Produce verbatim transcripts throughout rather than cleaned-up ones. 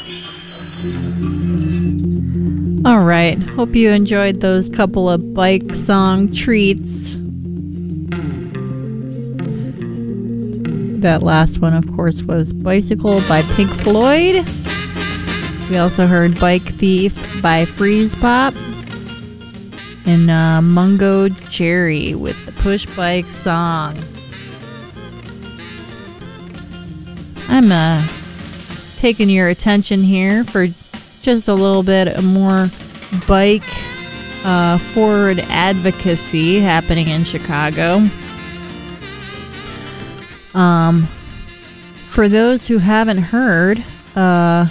All right. Hope you enjoyed those couple of bike song treats. That last one, of course, was Bicycle by Pink Floyd. We also heard Bike Thief by Freeze Pop. And uh, Mungo Jerry with the Push Bike song. I'm uh, taking your attention here for just a little bit more bike uh, forward advocacy happening in Chicago. Um, for those who haven't heard, uh,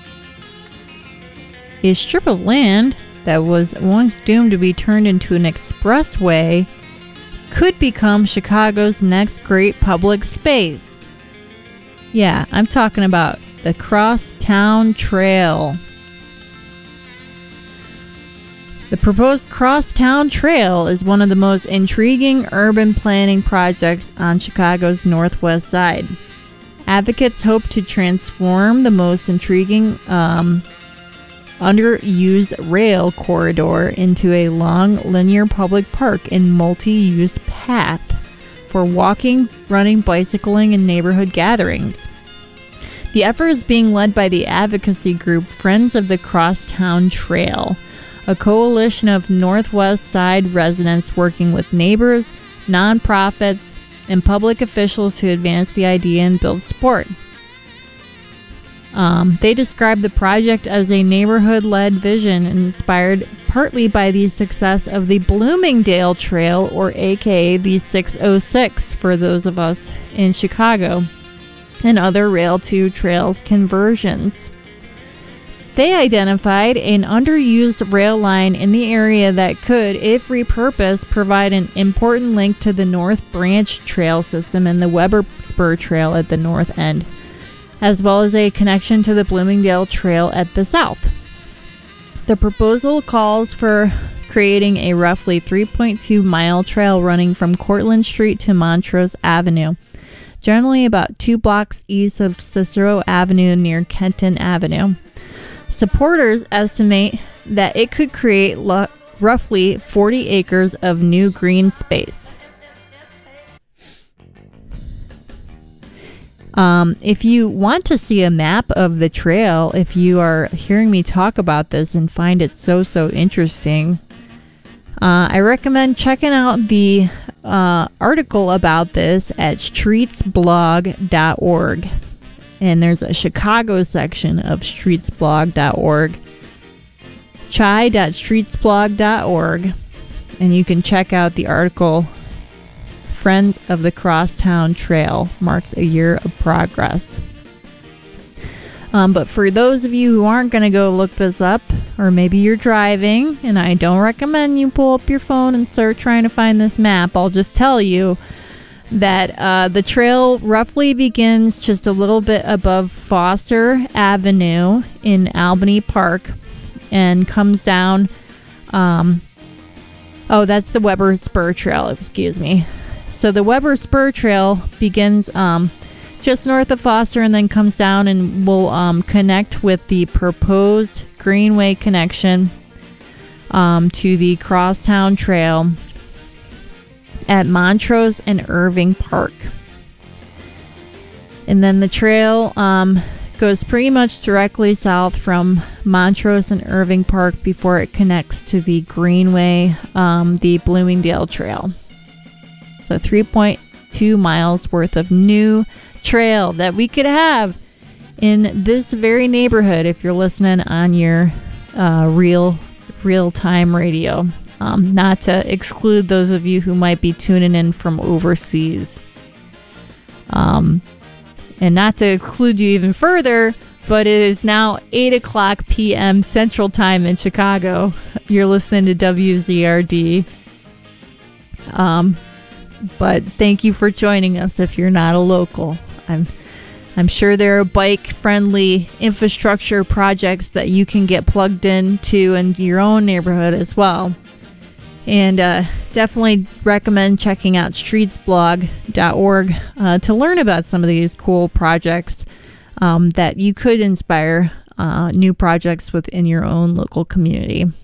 a strip of land that was once doomed to be turned into an expressway could become Chicago's next great public space. Yeah, I'm talking about the Crosstown Trail. The proposed Crosstown Trail is one of the most intriguing urban planning projects on Chicago's northwest side. Advocates hope to transform the most intriguing um, underused rail corridor into a long linear public park and multi-use path for walking, running, bicycling, and neighborhood gatherings. The effort is being led by the advocacy group Friends of the Crosstown Trail, a coalition of Northwest Side residents working with neighbors, nonprofits, and public officials to advance the idea and build support. Um, they describe the project as a neighborhood-led vision inspired partly by the success of the Bloomingdale Trail, or aka the six oh six for those of us in Chicago, and other Rail two trails conversions. They identified an underused rail line in the area that could, if repurposed, provide an important link to the North Branch Trail system and the Weber Spur Trail at the north end, as well as a connection to the Bloomingdale Trail at the south. The proposal calls for creating a roughly three point two mile trail running from Cortlandt Street to Montrose Avenue, generally about two blocks east of Cicero Avenue near Kenton Avenue. Supporters estimate that it could create lo- roughly forty acres of new green space. Um, if you want to see a map of the trail, if you are hearing me talk about this and find it so, so interesting, uh, I recommend checking out the uh, article about this at streets blog dot org. And there's a Chicago section of streets blog dot org, chai dot streets blog dot org, and you can check out the article, Friends of the Crosstown Trail marks a year of progress. Um, but for those of you who aren't going to go look this up, or maybe you're driving, and I don't recommend you pull up your phone and start trying to find this map, I'll just tell you that uh, the trail roughly begins just a little bit above Foster Avenue in Albany Park and comes down. Um, oh, that's the Weber Spur Trail, excuse me. So the Weber Spur Trail begins um, just north of Foster and then comes down and will um, connect with the proposed Greenway connection um, to the Crosstown Trail at Montrose and Irving Park. And then the trail um, goes pretty much directly south from Montrose and Irving Park before it connects to the Greenway, um, the Bloomingdale Trail. So three point two miles worth of new trail that we could have in this very neighborhood if you're listening on your uh, real real-time radio. Um, not to exclude those of you who might be tuning in from overseas. Um, and not to exclude you even further, but it is now eight o'clock p.m. Central Time in Chicago. You're listening to W Z R D. Um, but thank you for joining us if you're not a local. I'm I'm sure there are bike-friendly infrastructure projects that you can get plugged into in your own neighborhood as well. And uh, definitely recommend checking out streets blog dot org uh, to learn about some of these cool projects um, that you could inspire uh, new projects within your own local community.